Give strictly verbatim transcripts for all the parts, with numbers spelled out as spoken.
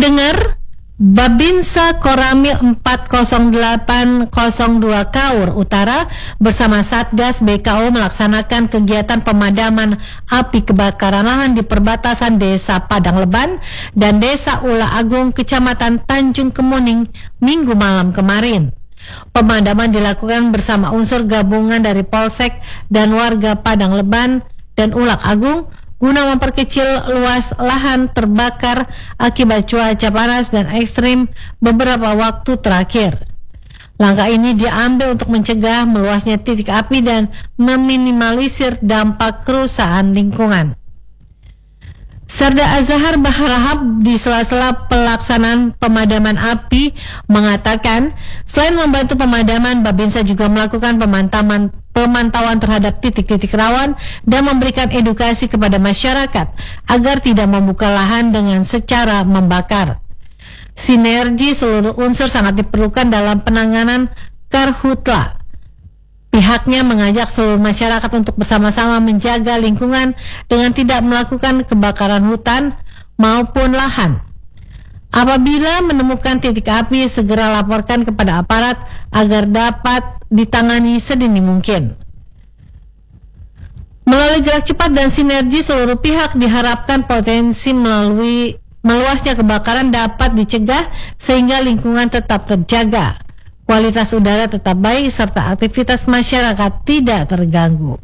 Pendengar, Babinsa Koramil empat nol delapan nol dua Kaur Utara bersama Satgas B K O melaksanakan kegiatan pemadaman api kebakaran lahan di perbatasan Desa Padang Leban dan Desa Ula Agung, Kecamatan Tanjung Kemuning, Minggu malam kemarin. Pemadaman dilakukan bersama unsur gabungan dari Polsek dan warga Padang Leban dan Ulak Agung guna memperkecil luas lahan terbakar akibat cuaca panas dan ekstrim beberapa waktu terakhir. Langkah ini diambil untuk mencegah meluasnya titik api dan meminimalisir dampak kerusakan lingkungan. Serda Azhar Baharahap di sela-sela pelaksanaan pemadaman api mengatakan, selain membantu pemadaman, Babinsa juga melakukan pemantauan pemantauan terhadap titik-titik rawan dan memberikan edukasi kepada masyarakat agar tidak membuka lahan dengan secara membakar. Sinergi seluruh unsur sangat diperlukan dalam penanganan karhutla. Pihaknya mengajak seluruh masyarakat untuk bersama-sama menjaga lingkungan dengan tidak melakukan kebakaran hutan maupun lahan. Apabila menemukan titik api, segera laporkan kepada aparat agar dapat ditangani sedini mungkin. Melalui gerak cepat dan sinergi seluruh pihak diharapkan potensi melalui meluasnya kebakaran dapat dicegah sehingga lingkungan tetap terjaga, kualitas udara tetap baik, serta aktivitas masyarakat tidak terganggu.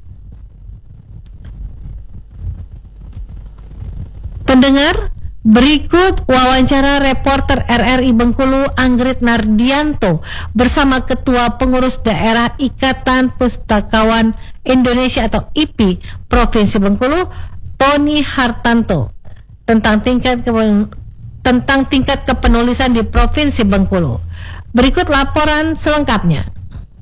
Pendengar, berikut wawancara reporter R R I Bengkulu Anggrit Nardianto bersama Ketua Pengurus Daerah Ikatan Pustakawan Indonesia atau I P I Provinsi Bengkulu, Tony Hartanto, tentang tingkat tentang tingkat kepenulisan di Provinsi Bengkulu. Berikut laporan selengkapnya.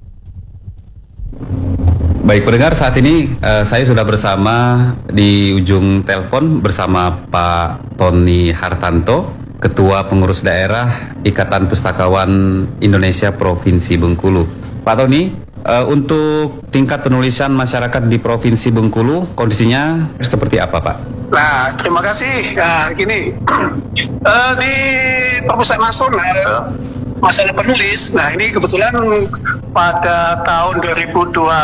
Baik pendengar, saat ini uh, saya sudah bersama di ujung telepon bersama Pak Tony Hartanto, Ketua Pengurus Daerah Ikatan Pustakawan Indonesia Provinsi Bengkulu. Pak Tony, uh, untuk tingkat penulisan masyarakat di Provinsi Bengkulu, kondisinya seperti apa Pak? Nah, terima kasih. Nah, gini, uh, di Perpustakaan Nasional masalah penulis, nah ini kebetulan pada tahun dua ribu dua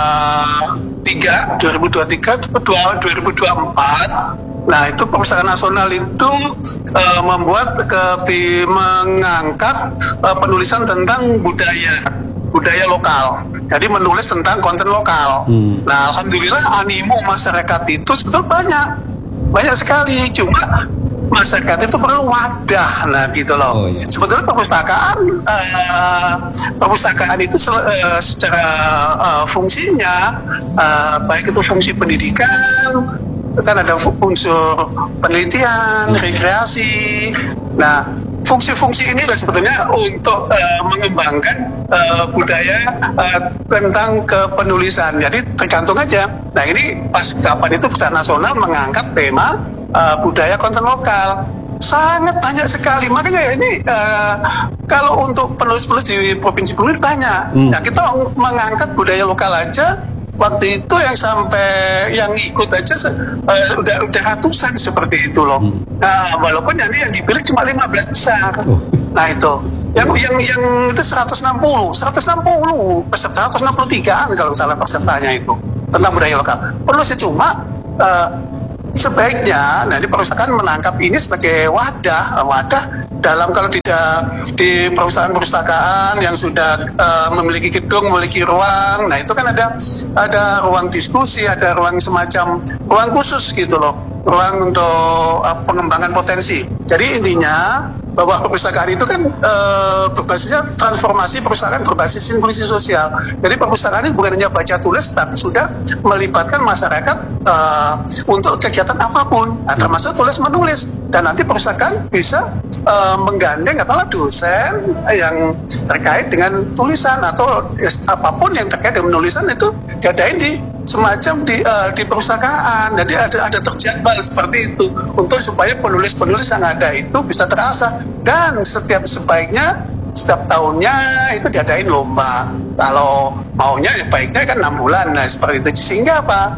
puluh tiga, dua ribu dua puluh tiga, dua ribu dua puluh empat, nah itu Perpustakaan Nasional itu uh, membuat ke, mengangkat uh, penulisan tentang budaya, budaya lokal. Jadi menulis tentang konten lokal. Hmm. Nah, alhamdulillah animo masyarakat itu sebetulnya banyak, banyak sekali. Cuma masyarakat itu perlu wadah, nah gitu loh. Oh, iya. Sebetulnya perpustakaan, uh, perpustakaan itu uh, secara uh, fungsinya, uh, baik itu fungsi pendidikan, kan ada unsur penelitian, rekreasi. Nah, fungsi-fungsi ini sebetulnya untuk uh, mengembangkan uh, budaya uh, tentang kepenulisan. Jadi tergantung aja. Nah ini pas kapan itu Perpustakaan Nasional mengangkat tema Uh, budaya konten lokal, sangat banyak sekali. Makanya ini uh, kalau untuk penulis-penulis di Provinsi Bengkulu banyak. Hmm. Nah, kita mengangkat budaya lokal aja. Waktu itu yang sampai yang ikut aja uh, udah udah ratusan seperti itu loh. Hmm. Nah, walaupun nanti yang dipilih cuma lima belas besar. Oh. Nah itu. Yang yang yang itu seratus enam puluh, seratus enam puluh peserta, seratus enam puluh tigaan kalau salah pesertanya itu tentang budaya lokal. Penulisnya cuma uh, sebaiknya, nah ini perpustakaan menangkap ini sebagai wadah, wadah dalam kalau tidak di perusahaan-perusahaan yang sudah uh, memiliki gedung, memiliki ruang, nah itu kan ada ada ruang diskusi, ada ruang semacam ruang khusus gitu loh, ruang untuk uh, pengembangan potensi. Jadi intinya bahwa perpustakaan itu kan e, berbasisnya transformasi perpustakaan berbasis inklusi sosial. Jadi perpustakaan ini bukan hanya baca tulis, tapi sudah melibatkan masyarakat e, untuk kegiatan apapun, nah, termasuk tulis menulis. Dan nanti perpustakaan bisa e, menggandeng katakanlah dosen yang terkait dengan tulisan atau ya, apapun yang terkait dengan penulisan itu diadain di semacam di uh, di perpustakaan. Jadi ada ada terjadwal seperti itu untuk supaya penulis-penulis yang ada itu bisa terasa, dan setiap sebaiknya setiap tahunnya itu diadain lomba. Kalau maunya ya baiknya kan enam bulan, nah seperti itu. Sehingga apa?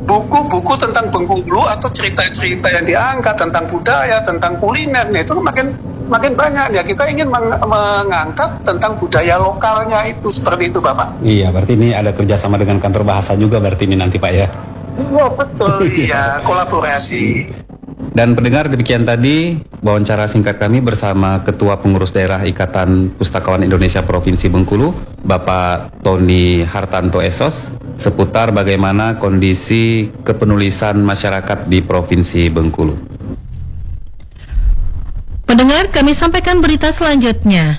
buku-buku tentang Bengkulu atau cerita-cerita yang diangkat tentang budaya, tentang kuliner, nah, itu makin makin banyak ya. Kita ingin meng mengangkat tentang budaya lokalnya itu, seperti itu Bapak. Iya, berarti ini ada kerjasama dengan kantor bahasa juga berarti ini nanti Pak ya. Iya betul, iya kolaborasi. Dan pendengar, demikian tadi wawancara singkat kami bersama Ketua Pengurus Daerah Ikatan Pustakawan Indonesia Provinsi Bengkulu, Bapak Tony Hartanto S O S, seputar bagaimana kondisi kepenulisan masyarakat di Provinsi Bengkulu. Pendengar, kami sampaikan berita selanjutnya.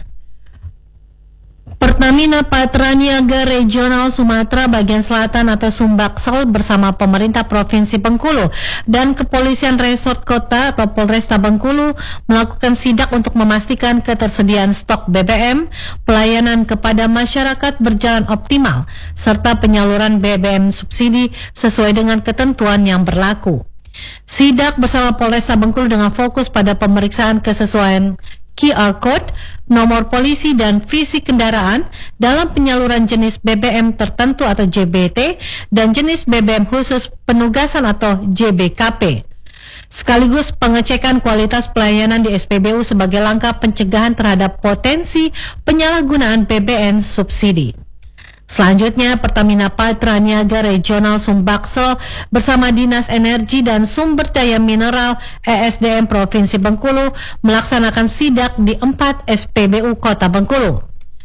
Pertamina Patraniaga Regional Sumatera Bagian Selatan atau Sumbaksel bersama pemerintah Provinsi Bengkulu dan Kepolisian Resort Kota atau Polresta Bengkulu melakukan sidak untuk memastikan ketersediaan stok B B M, pelayanan kepada masyarakat berjalan optimal, serta penyaluran B B M subsidi sesuai dengan ketentuan yang berlaku. Sidak bersama Polresta Bengkulu dengan fokus pada pemeriksaan kesesuaian Q R Code, nomor polisi dan fisik kendaraan dalam penyaluran jenis B B M tertentu atau J B T dan jenis B B M khusus penugasan atau J B K P. Sekaligus pengecekan kualitas pelayanan di S P B U sebagai langkah pencegahan terhadap potensi penyalahgunaan B B M subsidi. Selanjutnya, Pertamina Patraniaga Regional Sumbaksel bersama Dinas Energi dan Sumber Daya Mineral E S D M Provinsi Bengkulu melaksanakan sidak di empat S P B U Kota Bengkulu.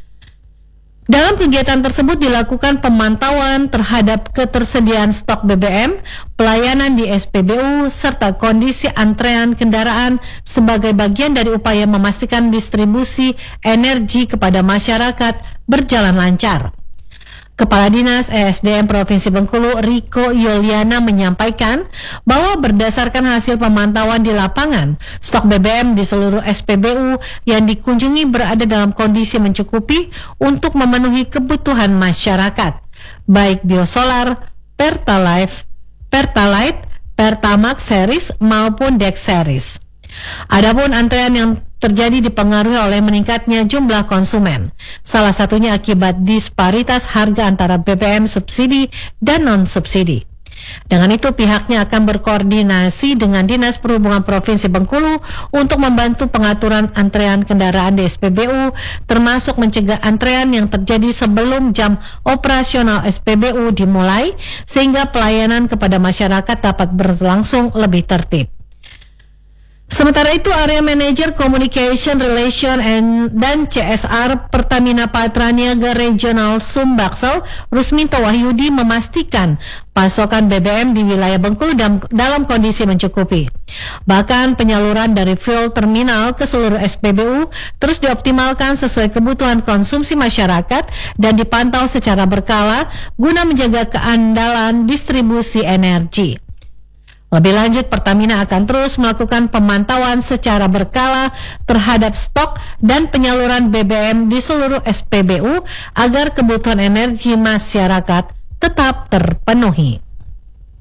Dalam kegiatan tersebut dilakukan pemantauan terhadap ketersediaan stok B B M, pelayanan di S P B U, serta kondisi antrean kendaraan sebagai bagian dari upaya memastikan distribusi energi kepada masyarakat berjalan lancar. Kepala Dinas E S D M Provinsi Bengkulu Riko Yuliana menyampaikan bahwa berdasarkan hasil pemantauan di lapangan, stok B B M di seluruh S P B U yang dikunjungi berada dalam kondisi mencukupi untuk memenuhi kebutuhan masyarakat, baik biosolar, Pertalite, Pertalite, Pertamax series maupun Dex series. Adapun antrean yang terjadi dipengaruhi oleh meningkatnya jumlah konsumen, salah satunya akibat disparitas harga antara B B M subsidi dan non-subsidi. Dengan itu pihaknya akan berkoordinasi dengan Dinas Perhubungan Provinsi Bengkulu untuk membantu pengaturan antrean kendaraan di S P B U, termasuk mencegah antrean yang terjadi sebelum jam operasional S P B U dimulai, sehingga pelayanan kepada masyarakat dapat berlangsung lebih tertib. Sementara itu, Area Manager Communication Relation and dan C S R Pertamina Patraniaga Regional Sumbaksel, Rusminto Wahyudi, memastikan pasokan B B M di wilayah Bengkulu dalam, dalam kondisi mencukupi. Bahkan penyaluran dari fuel terminal ke seluruh S P B U terus dioptimalkan sesuai kebutuhan konsumsi masyarakat dan dipantau secara berkala guna menjaga keandalan distribusi energi. Lebih lanjut, Pertamina akan terus melakukan pemantauan secara berkala terhadap stok dan penyaluran B B M di seluruh S P B U agar kebutuhan energi masyarakat tetap terpenuhi.